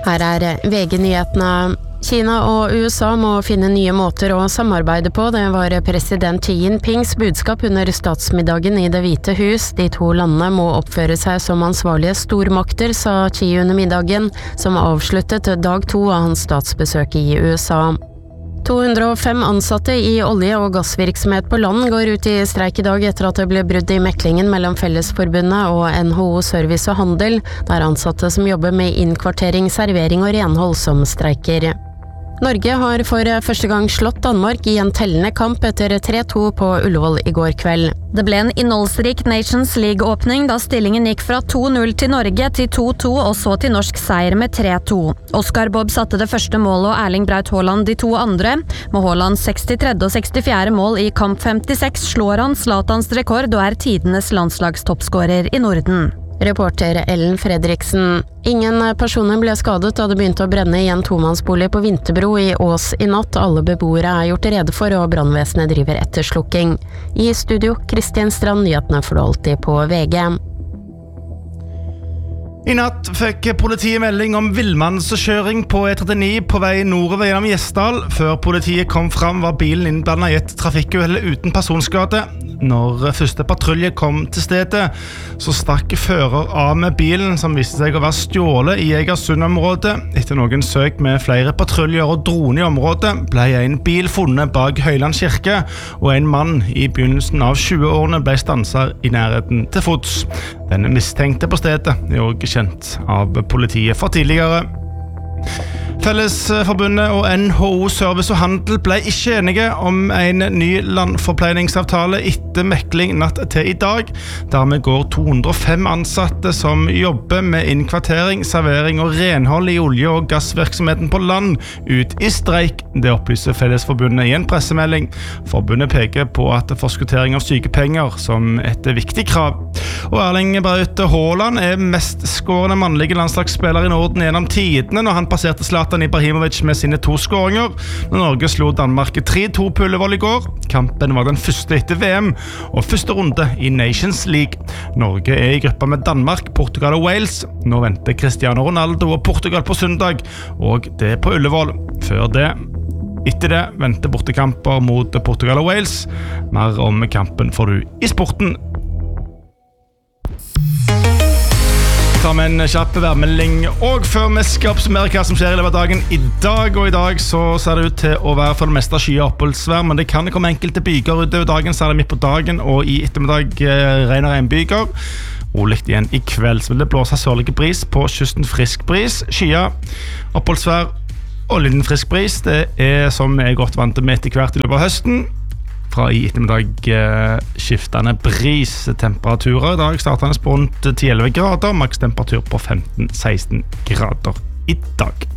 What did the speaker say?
Her VG-nyhetene. Kina og USA må finne nye måter å samarbeide på. Det var president Xi Jinpings budskap under statsmiddagen i Det hvite hus. De to landene må oppføre seg som ansvarlige stormakter, sa Xi under middagen, som avsluttet dag 2 av hans statsbesøk i USA. 205 ansatte i olje- og gassvirksomhet på land går ut i streik i dag etter at det ble brudd i meklingen mellom Fellesforbundet og NHO Service og Handel. Det ansatte som jobber med innkvartering, servering og renhold som streiker. Norge har for første gang slått Danmark i en tellende kamp etter 3-2 på Ullevål i går kveld. Det ble en innholdsrik Nations League-åpning da stillingen gikk fra 2-0 til Norge til 2-2 og så til norsk seier med 3-2. Oscar Bob satte det første målet og Erling Braut Haaland de to andre. Med Haaland 63. og 64. mål i kamp 56 slår han Zlatans rekord og tidenes landslagstoppskårer i Norden. Reporter Ellen Fredriksen. Ingen personer ble skadet da det begynte å brenne i en tomannsbolig på Vinterbro i Ås i natt. Alle beboere gjort rede for, og brannvesenet driver etterslukking. I studio, Kristian Strand, nyhetene får du alltid på VG. I natt fikk politiet melding om villmannskjøring på E39 på vei nordover gjennom Gjesdal. Før politiet kom fram var bilen innblandet i et trafikkuhell uten personskade. Når første patrulje kom til stedet, så stakk fører av med bilen, som viste seg å være stjålet i Egersund-området. Etter noen søk med flere patruljer og drone i området, ble en bil funnet bak Høyland kirke, og en mann i begynnelsen av 20-årene ble stanset i nærheten til fots. Den mistenkte på stedet også kjent av politiet for tidligere. Fellesforbundet og NHO Service og Handel ble ikke enige om en ny landforpleiningsavtale etter mekling natt til i dag. Dermed går 205 ansatte som jobber med innkvartering, servering og renhold i olje- og gassvirksomheten på land ut i streik. Det opplyser Fellesforbundet i en pressemelding. Forbundet peker på at forskuttering av sykepenger som et viktig krav. Og Erling Braut Haaland mest skårende mannlige landslagsspiller i Norden gjennom tidene når han passerte Zlatan Ibrahimovic med sine 2 skåringer. Når Norge slo Danmark 3-2 på Ullevål i går. Kampen var den første etter VM og første runde i Nations League. Norge i gruppa med Danmark, Portugal og Wales. Nå venter Cristiano Ronaldo og Portugal på søndag, og det på Ullevål. Etter det venter bortekamper mot Portugal og Wales. Mer om kampen får du i sporten. Ta med en kjapp værmelding, og før vi skal oppsummere hva som skjer i løpet av dagen i dag, og i dag så ser det ut til å være for det meste sky og oppholdsvær, men det kan komme enkelte byger utover dagen, særlig midt på dagen, og i ettermiddag regn og regnbyger. Rolig igjen i kveld, så vil det blåse sørlig bris på kysten, frisk bris, skyer, oppholdsvær og liten frisk bris. Det som godt vant med etter hvert i løpet av høsten. Fra i ettermiddag skiftende bristemperaturer. I dag startende på rundt 10-11 grader, maks temperatur på 15-16 grader i dag.